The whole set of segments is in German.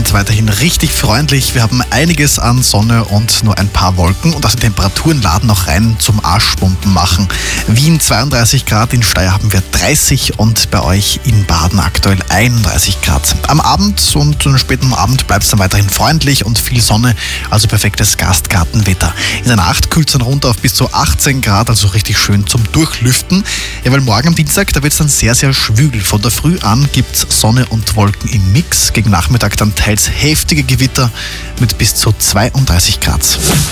wird weiterhin richtig freundlich. Wir haben einiges an Sonne und nur ein paar Wolken. Und auch die Temperaturen laden noch rein zum Arschpumpen machen. Wien 32 Grad, in Steyr haben wir 30 und bei euch in Baden aktuell 31 Grad. Am Abend und am späten Abend bleibt es dann weiterhin freundlich und viel Sonne, also perfektes Gastgartenwetter. In der Nacht kühlt es dann runter auf bis zu 18 Grad, also richtig schön zum Durchlüften. Ja, weil morgen am Dienstag, da wird es dann sehr, sehr schwül. Von der Früh an gibt es Sonne und Wolken im Mix. Gegen Nachmittag dann teils heftige Gewitter mit bis zu 32 Grad.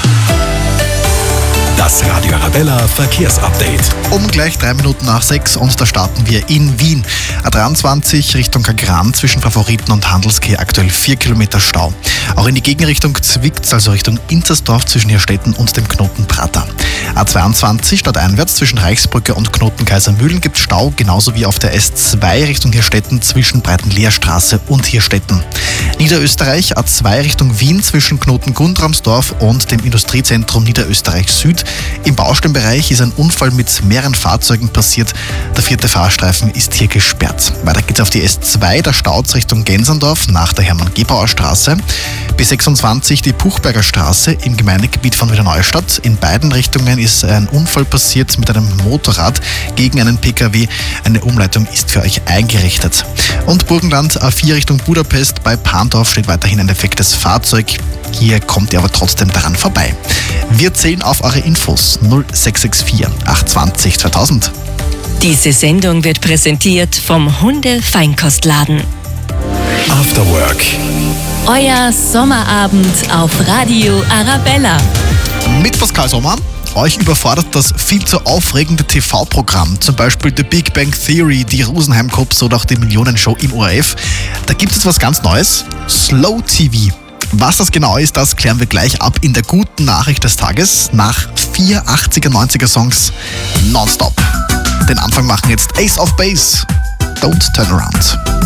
Das Radio Arabella Verkehrsupdate. Um gleich 3 Minuten nach 6 und da starten wir in Wien. A23 Richtung Kagran zwischen Favoriten und Handelskeh aktuell 4 Kilometer Stau. Auch in die Gegenrichtung Zwickt's, also Richtung Inzersdorf zwischen Hirstetten und dem Knoten Prater. A22 stadteinwärts zwischen Reichsbrücke und Knoten Kaisermühlen gibt Stau, genauso wie auf der S2 Richtung Hirstetten zwischen Breitenleerstraße und Hirstetten. Niederösterreich A2 Richtung Wien zwischen Knoten Gundramsdorf und dem Industriezentrum Niederösterreich Süd. Im Baustellenbereich ist ein Unfall mit mehreren Fahrzeugen passiert. Der 4. Fahrstreifen ist hier gesperrt. Weiter geht's auf die S2, der Stauz Richtung Genserndorf nach der Hermann-Gebauer Straße. B26 die Puchberger Straße im Gemeindegebiet von Wiener Neustadt. In beiden Richtungen ist ein Unfall passiert mit einem Motorrad gegen einen PKW. Eine Umleitung ist für euch eingerichtet. Und Burgenland A4 Richtung Budapest bei Pandorf steht weiterhin ein defektes Fahrzeug. Hier kommt ihr aber trotzdem daran vorbei. Wir zählen auf eure Infos 0664 820 2000. Diese Sendung wird präsentiert vom Hunde-Feinkostladen. After Work. Euer Sommerabend auf Radio Arabella. Mit Pascal Sommer. Euch überfordert das viel zu aufregende TV-Programm, zum Beispiel The Big Bang Theory, die Rosenheim Cops oder auch die Millionenshow im ORF. Da gibt es was ganz Neues, Slow TV. Was das genau ist, das klären wir gleich ab in der guten Nachricht des Tages nach 4 80er, 90er Songs nonstop. Den Anfang machen jetzt Ace of Base, Don't Turn Around.